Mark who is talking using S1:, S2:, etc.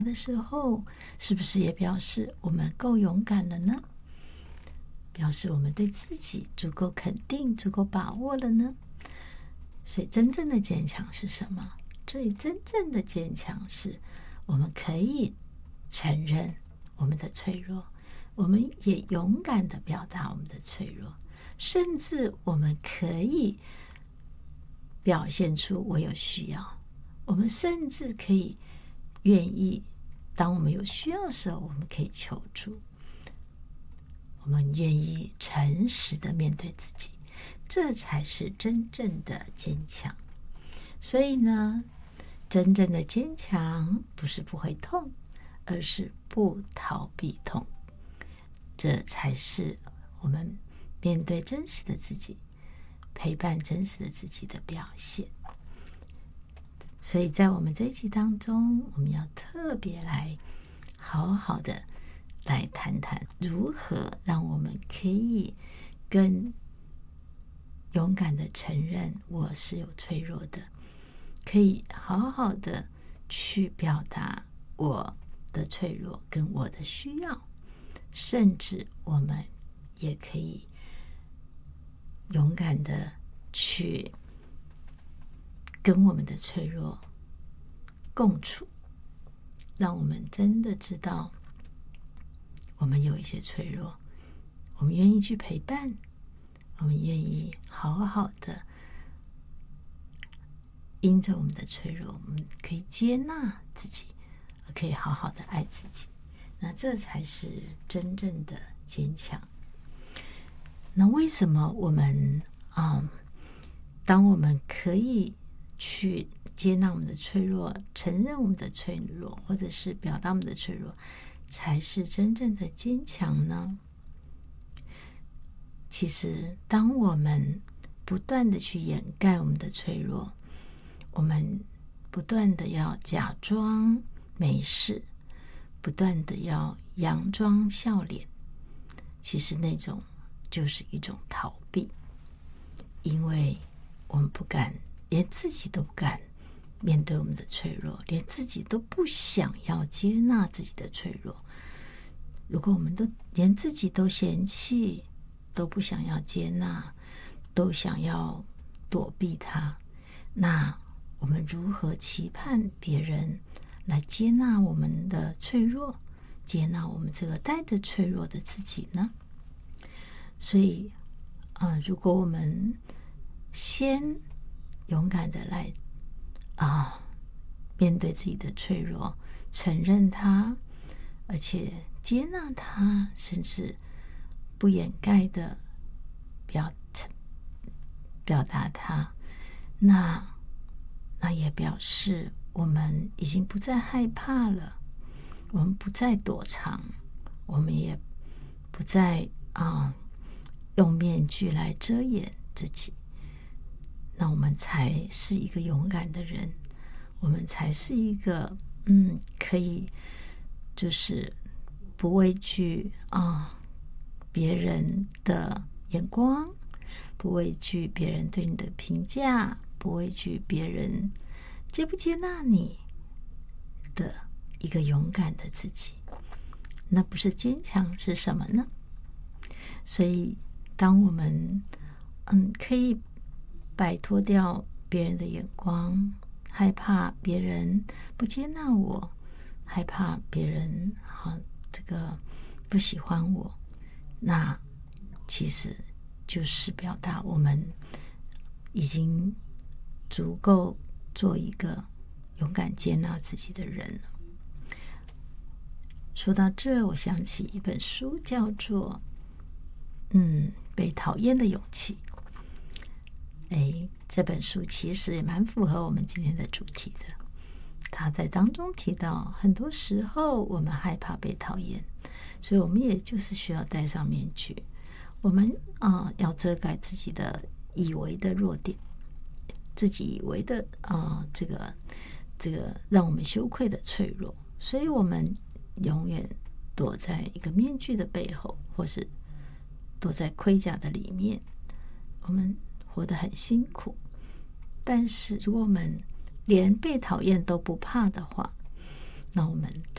S1: 的时候，是不是也表示我们够勇敢了呢？表示我们对自己足够肯定、足够把握了呢？所以真正的坚强是什么？最真正的坚强是我们可以承认我们的脆弱，我们也勇敢地表达我们的脆弱，甚至我们可以表现出我有需要，我们甚至可以愿意，当我们有需要的时候，我们可以求助，我们愿意诚实地面对自己，这才是真正的坚强。所以呢，真正的坚强不是不会痛，而是不逃避痛，这才是我们面对真实的自己，陪伴真实的自己的表现。所以在我们这一集当中，我们要特别来好好的来谈谈如何让我们可以更勇敢的承认我是有脆弱的，可以好好的去表达我的脆弱跟我的需要，甚至我们也可以勇敢的去跟我们的脆弱共处，让我们真的知道我们有一些脆弱，我们愿意去陪伴，我们愿意好好的因着我们的脆弱，我们可以接纳自己，可以好好的爱自己，那这才是真正的坚强。那为什么我们当我们可以去接纳我们的脆弱，承认我们的脆弱，或者是表达我们的脆弱，才是真正的坚强呢？其实当我们不断的去掩盖我们的脆弱，我们不断的要假装没事，不断的要佯装笑脸，其实那种就是一种逃避，因为我们不敢，连自己都不敢面对我们的脆弱，连自己都不想要接纳自己的脆弱。如果我们都连自己都嫌弃，都不想要接纳，都想要躲避它，那我们如何期盼别人来接纳我们的脆弱，接纳我们这个带着脆弱的自己呢？所以如果我们先勇敢的来面对自己的脆弱，承认它，而且接纳它，甚至不掩盖的表达它，那也表示我们已经不再害怕了，我们不再躲藏，我们也不再用面具来遮掩自己，那我们才是一个勇敢的人，我们才是一个可以就是不畏惧别人的眼光，不畏惧别人对你的评价，不畏惧别人接不接纳你的一个勇敢的自己。那不是坚强是什么呢？所以当我们可以摆脱掉别人的眼光，害怕别人不接纳我，害怕别人这个不喜欢我，那其实就是表达我们已经足够做一个勇敢接纳自己的人了。说到这，我想起一本书，叫做被讨厌的勇气。这本书其实也蛮符合我们今天的主题的。他在当中提到，很多时候我们害怕被讨厌，所以我们也就是需要戴上面具，我们要遮盖自己的以为的弱点，自己以为的这个让我们羞愧的脆弱，所以我们永远躲在一个面具的背后，或是躲在盔甲的里面，我们活得很辛苦。但是如果我们连被讨厌都不怕的话，那我们